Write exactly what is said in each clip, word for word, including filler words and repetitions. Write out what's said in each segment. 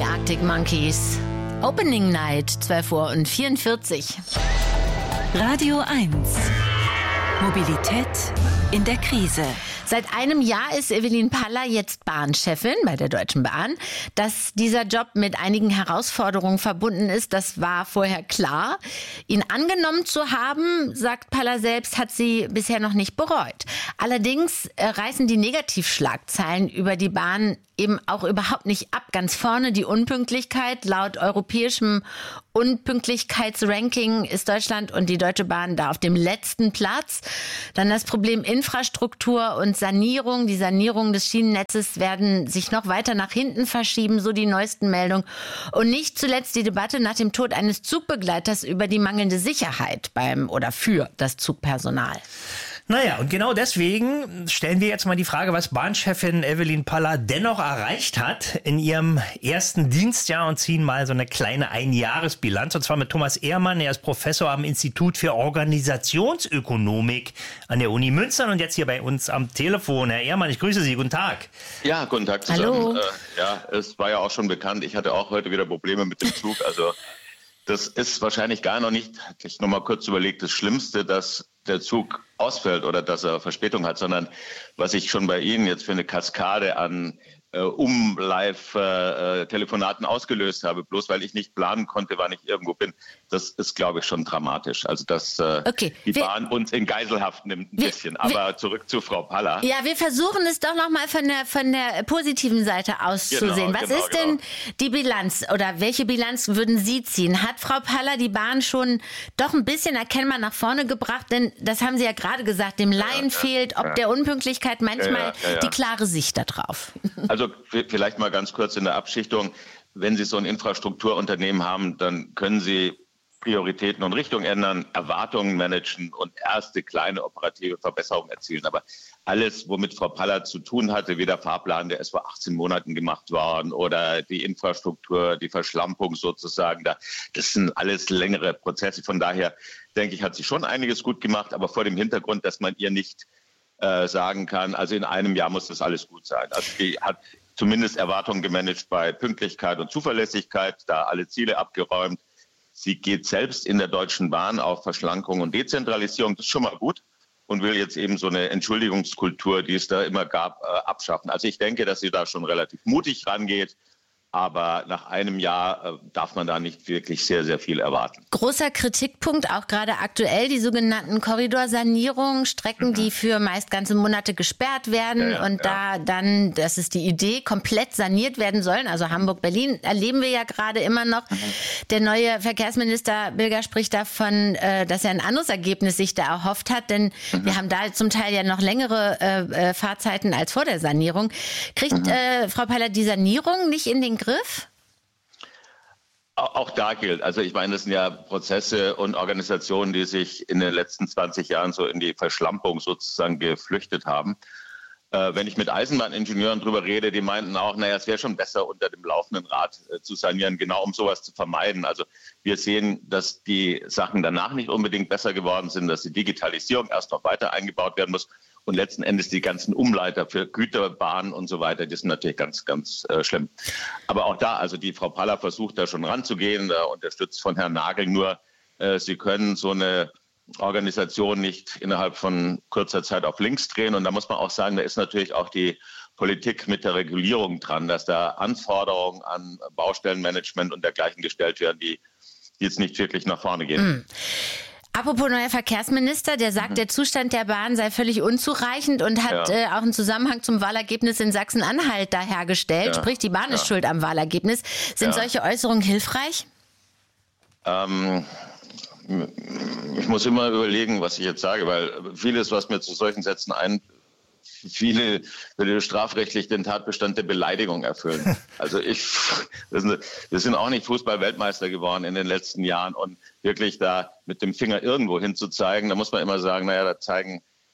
Arctic Monkeys. Opening Night, zwölf Uhr vierundvierzig. Radio eins. Mobilität in der Krise. Seit einem Jahr ist Evelyn Paller jetzt Bahnchefin bei der Deutschen Bahn. Dass dieser Job mit einigen Herausforderungen verbunden ist, das war vorher klar. Ihn angenommen zu haben, sagt Paller selbst, hat sie bisher noch nicht bereut. Allerdings reißen die Negativschlagzeilen über die Bahn eben auch überhaupt nicht ab. Ganz vorne die Unpünktlichkeit. Laut europäischem Unpünktlichkeitsranking ist Deutschland und die Deutsche Bahn da auf dem letzten Platz. Dann das Problem Infrastruktur und Sanierung. Die Sanierung des Schienennetzes werden sich noch weiter nach hinten verschieben, so die neuesten Meldungen. Und nicht zuletzt die Debatte nach dem Tod eines Zugbegleiters über die mangelnde Sicherheit beim oder für das Zugpersonal. Naja, und genau deswegen stellen wir jetzt mal die Frage, was Bahnchefin Evelyn Paller dennoch erreicht hat in ihrem ersten Dienstjahr und ziehen mal so eine kleine Einjahresbilanz. Und zwar mit Thomas Ehrmann. Er ist Professor am Institut für Organisationsökonomik an der Uni Münster und jetzt hier bei uns am Telefon. Herr Ehrmann, ich grüße Sie. Guten Tag. Ja, guten Tag zusammen. Hallo. Äh, ja, es war ja auch schon bekannt. Ich hatte auch heute wieder Probleme mit dem Zug. Also das ist wahrscheinlich gar noch nicht, ich noch mal kurz überlegt, das Schlimmste, dass der Zug ausfällt oder dass er Verspätung hat, sondern was ich schon bei Ihnen jetzt für eine Kaskade an äh, Um-Live-Telefonaten äh, ausgelöst habe, bloß weil ich nicht planen konnte, wann ich irgendwo bin, das ist, glaube ich, schon dramatisch. Also dass äh, okay. die wir, Bahn uns in Geiselhaft nimmt ein wir, bisschen. Aber wir, zurück zu Frau Paller. Ja, wir versuchen es doch noch mal von der, von der positiven Seite auszusehen. Genau, Was genau, ist denn genau. die Bilanz oder welche Bilanz würden Sie ziehen? Hat Frau Paller die Bahn schon doch ein bisschen erkennbar nach vorne gebracht? Denn das haben Sie ja gerade gesagt, dem Laien ja, fehlt ob ja. der Unpünktlichkeit manchmal ja, ja, ja. die klare Sicht darauf. Also vielleicht mal ganz kurz in der Abschichtung. Wenn Sie so ein Infrastrukturunternehmen haben, dann können Sie Prioritäten und Richtung ändern, Erwartungen managen und erste kleine operative Verbesserungen erzielen. Aber alles, womit Frau Paller zu tun hatte, wie der Fahrplan, der ist vor achtzehn Monaten gemacht worden oder die Infrastruktur, die Verschlampung sozusagen, da, das sind alles längere Prozesse. Von daher denke ich, hat sie schon einiges gut gemacht, aber vor dem Hintergrund, dass man ihr nicht äh, sagen kann, also in einem Jahr muss das alles gut sein. Also die hat zumindest Erwartungen gemanagt bei Pünktlichkeit und Zuverlässigkeit, da alle Ziele abgeräumt. Sie geht selbst in der Deutschen Bahn auf Verschlankung und Dezentralisierung, das ist schon mal gut, und will jetzt eben so eine Entschuldigungskultur, die es da immer gab, äh, abschaffen. Also ich denke, dass sie da schon relativ mutig rangeht. Aber nach einem Jahr äh, darf man da nicht wirklich sehr, sehr viel erwarten. Großer Kritikpunkt, auch gerade aktuell, die sogenannten Korridorsanierungen, Strecken, mhm. die für meist ganze Monate gesperrt werden ja, ja, und ja. da dann, das ist die Idee, komplett saniert werden sollen. Also Hamburg-Berlin erleben wir ja gerade immer noch. Mhm. Der neue Verkehrsminister Bilger spricht davon, äh, dass er ein anderes Ergebnis sich da erhofft hat, denn mhm. wir haben da zum Teil ja noch längere äh, Fahrzeiten als vor der Sanierung. Kriegt mhm. äh, Frau Paller die Sanierung nicht in den Griff? Auch da gilt, also ich meine, das sind ja Prozesse und Organisationen, die sich in den letzten zwanzig Jahren so in die Verschlampung sozusagen geflüchtet haben. Äh, wenn ich mit Eisenbahningenieuren drüber rede, die meinten auch, naja, es wäre schon besser, unter dem laufenden Rad äh, zu sanieren, genau um sowas zu vermeiden. Also wir sehen, dass die Sachen danach nicht unbedingt besser geworden sind, dass die Digitalisierung erst noch weiter eingebaut werden muss. Und letzten Endes die ganzen Umleiter für Güterbahnen und so weiter, die sind natürlich ganz, ganz äh, schlimm. Aber auch da, also die Frau Paller versucht da schon ranzugehen, da unterstützt von Herrn Nagel, nur äh, sie können so eine Organisation nicht innerhalb von kurzer Zeit auf links drehen. Und da muss man auch sagen, da ist natürlich auch die Politik mit der Regulierung dran, dass da Anforderungen an Baustellenmanagement und dergleichen gestellt werden, die jetzt nicht wirklich nach vorne gehen. Mhm. Apropos neuer Verkehrsminister, der sagt, mhm. der Zustand der Bahn sei völlig unzureichend und hat ja. äh, auch einen Zusammenhang zum Wahlergebnis in Sachsen-Anhalt da hergestellt. Ja. Sprich, die Bahn ja. ist schuld am Wahlergebnis. Sind ja. solche Äußerungen hilfreich? Ähm, ich muss immer überlegen, was ich jetzt sage, weil vieles, was mir zu solchen Sätzen ein... Viele würde strafrechtlich den Tatbestand der Beleidigung erfüllen. Also ich, wir sind auch nicht Fußball-Weltmeister geworden in den letzten Jahren und wirklich da mit dem Finger irgendwo hinzuzeigen, da muss man immer sagen, naja, da zeigen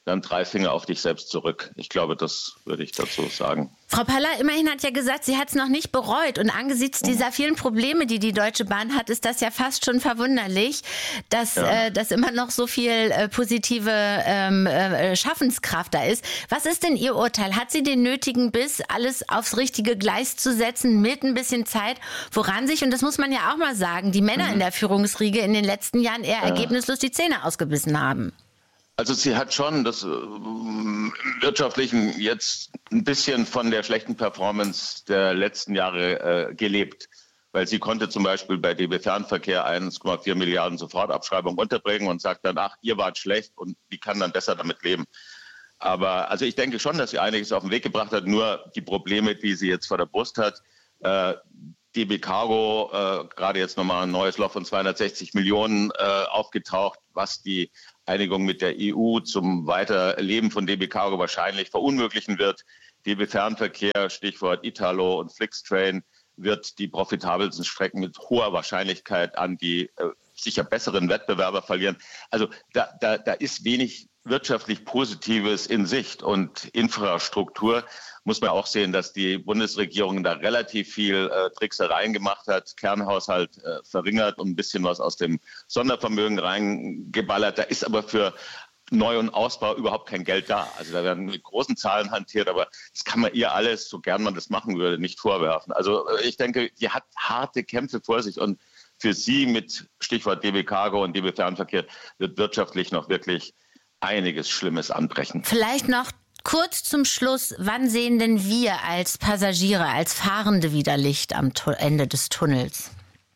dann drei Finger auf dich selbst zurück. Ich glaube, das würde ich dazu sagen. Frau Paller immerhin hat ja gesagt, sie hat es noch nicht bereut. Und angesichts dieser vielen Probleme, die die Deutsche Bahn hat, ist das ja fast schon verwunderlich, dass, ja. äh, dass immer noch so viel äh, positive ähm, äh, Schaffenskraft da ist. Was ist denn Ihr Urteil? Hat sie den nötigen Biss, alles aufs richtige Gleis zu setzen, mit ein bisschen Zeit, woran sich, und das muss man ja auch mal sagen, die Männer mhm. in der Führungsriege in den letzten Jahren eher ja. ergebnislos die Zähne ausgebissen haben? Also sie hat schon das äh, Wirtschaftlichen jetzt ein bisschen von der schlechten Performance der letzten Jahre äh, gelebt. Weil sie konnte zum Beispiel bei D B Fernverkehr eins Komma vier Milliarden Sofortabschreibung unterbringen und sagt dann, ach, ihr wart schlecht und die kann dann besser damit leben. Aber also ich denke schon, dass sie einiges auf den Weg gebracht hat. Nur die Probleme, die sie jetzt vor der Brust hat, äh, D B Cargo, äh, gerade jetzt nochmal ein neues Loch von zweihundertsechzig Millionen äh, aufgetaucht, was die Einigung mit der E U zum Weiterleben von D B Cargo wahrscheinlich verunmöglichen wird. D B Fernverkehr, Stichwort Italo und Flixtrain, wird die profitabelsten Strecken mit hoher Wahrscheinlichkeit an die äh, sicher besseren Wettbewerber verlieren. Also da, da, da ist wenig wirtschaftlich Positives in Sicht. Und Infrastruktur muss man auch sehen, dass die Bundesregierung da relativ viel äh, Tricksereien gemacht hat, Kernhaushalt äh, verringert und ein bisschen was aus dem Sondervermögen reingeballert. Da ist aber für Neu- und Ausbau überhaupt kein Geld da. Also da werden mit großen Zahlen hantiert, aber das kann man ihr alles, so gern man das machen würde, nicht vorwerfen. Also ich denke, die hat harte Kämpfe vor sich und für sie mit Stichwort D B Cargo und D B Fernverkehr wird wirtschaftlich noch wirklich einiges Schlimmes anbrechen. Vielleicht noch kurz zum Schluss, wann sehen denn wir als Passagiere, als Fahrende wieder Licht am Ende des Tunnels?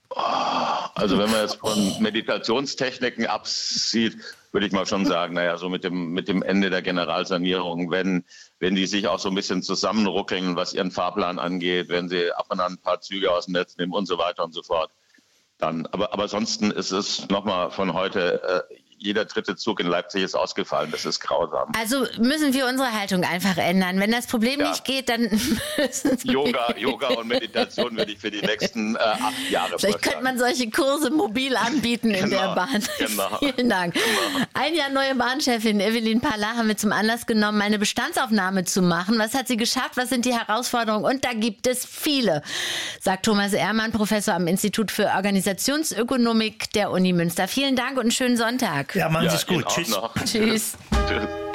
Also wenn man jetzt von Meditationstechniken absieht, würde ich mal schon sagen, naja, so mit dem, mit dem Ende der Generalsanierung, wenn, wenn die sich auch so ein bisschen zusammenruckeln, was ihren Fahrplan angeht, wenn sie ab und an ein paar Züge aus dem Netz nehmen und so weiter und so fort. Dann, aber, aber ansonsten ist es nochmal von heute, äh, jeder dritte Zug in Leipzig ist ausgefallen. Das ist grausam. Also müssen wir unsere Haltung einfach ändern. Wenn das Problem ja. nicht geht, dann müssen wir... Yoga, Yoga und Meditation würde ich für die nächsten äh, acht Jahre Vielleicht vorschlagen. Könnte man solche Kurse mobil anbieten in genau, der Bahn. Genau. Vielen Dank. Genau. Ein Jahr neue Bahnchefin Evelyn Paller haben wir zum Anlass genommen, eine Bestandsaufnahme zu machen. Was hat sie geschafft? Was sind die Herausforderungen? Und da gibt es viele, sagt Thomas Ehrmann, Professor am Institut für Organisationsökonomik der Uni Münster. Vielen Dank und einen schönen Sonntag. Ja, machen Sie ja, es gut. Tschüss. Tschüss. Tschüss.